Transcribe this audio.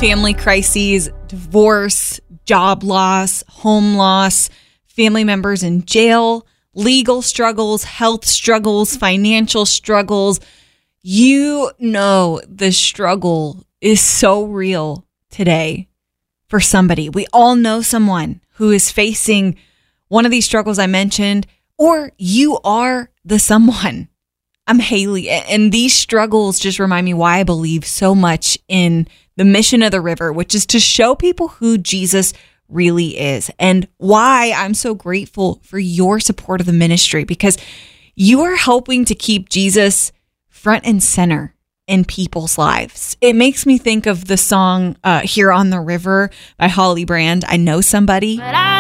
family crises, divorce, job loss, home loss, family members in jail, legal struggles, health struggles, financial struggles. You know the struggle is so real today for somebody. We all know someone who is facing one of these struggles I mentioned, or you are the someone. I'm Haley, and these struggles just remind me why I believe so much in the mission of the river, which is to show people who Jesus really is, and why I'm so grateful for your support of the ministry, because you are helping to keep Jesus front and center in people's lives. It makes me think of the song Here on the River by Holly Brand. I know somebody.